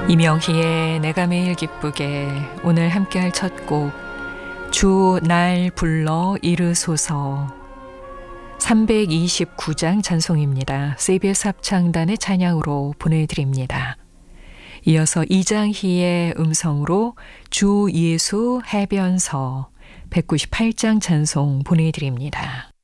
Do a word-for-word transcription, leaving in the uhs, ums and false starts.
이명희의 내가 매일 기쁘게 오늘 함께할 첫 곡 주 날 불러 이르소서 삼백이십구 장 찬송입니다. 세이비에스 합창단의 찬양으로 보내드립니다. 이어서 이장희의 음성으로 주 예수 해변서 백구십팔 장 찬송 보내드립니다.